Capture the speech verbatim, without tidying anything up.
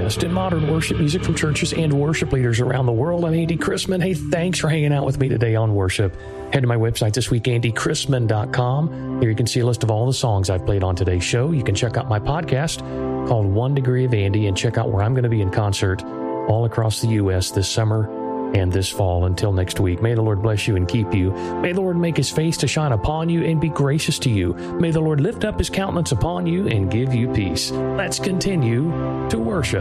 best in modern worship music from churches and worship leaders around the world. I'm Andy Chrisman. Hey, thanks for hanging out with me today on worship. Head to my website this week, andy chrisman dot com. Here you can see a list of all the songs I've played on today's show. You can check out my podcast called One Degree of Andy and check out where I'm going to be in concert all across the U S this summer and this fall. Until next week, may the Lord bless you and keep you. May the Lord make his face to shine upon you and be gracious to you. May the Lord lift up his countenance upon you and give you peace. Let's continue to worship.